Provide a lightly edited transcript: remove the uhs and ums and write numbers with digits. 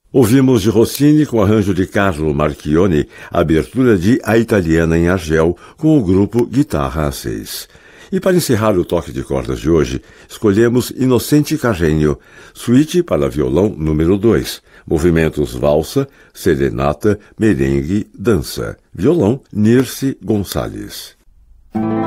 Ouvimos de Rossini com arranjo de Carlo Marchionni, a abertura de A Italiana em Argel, com o grupo Guitarra a 6. E para encerrar o toque de cordas de hoje, escolhemos Inocente Carreño, suíte para violão número 2, movimentos valsa, serenata, merengue, dança. Violão, Nirce Gonçalves.